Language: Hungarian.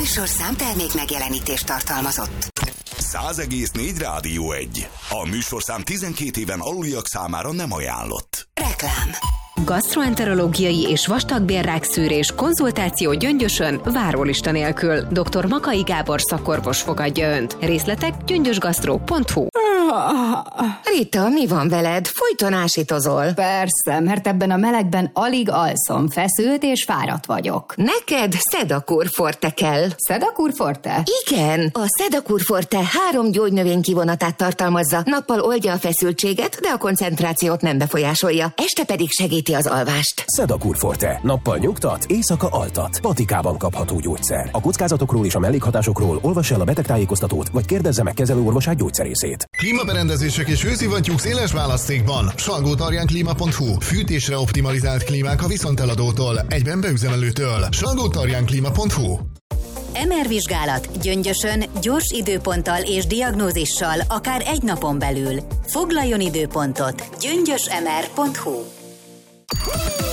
műsorszám termék megjelenítést tartalmazott. 100,4 Rádió 1. A műsorszám 12 éven aluliak számára nem ajánlott. Reklám. Gastroenterológiai és vastagbélrák szűrés, konzultáció Gyöngyösön, várólista nélkül. Dr. Makai Gábor szakorvos fogadja Önt. Részletek gyöngyösgasztró.hu. Rita, mi van veled? Folyton ásítozol. Persze, mert ebben a melegben alig alszom, feszült és fáradt vagyok. Neked Sedakur Forte kell. Sedakur Forte? Igen, a Sedakur Forte 3 gyógynövény kivonatát tartalmazza. Nappal oldja a feszültséget, de a koncentrációt nem befolyásolja. Este pedig segíti az alvást. Sedakur Forte. Nappal nyugtat, éjszaka altat. Patikában kapható gyógyszer. A kockázatokról és a mellékhatásokról olvass el a betegtájékoztatót, vagy kérdezze meg kezelőorvosát, gyógyszerészét. Klímaberendezések és hőszivattyúk széles választékban. Salgótarjánklima.hu. Fűtésre optimalizált klímák a viszonteladótól, egyben beüzemelőtől. Salgótarjánklima.hu. MR vizsgálat Gyöngyösön gyors időponttal és diagnózissal akár egy napon belül. Foglaljon időpontot gyöngyösmr.hu.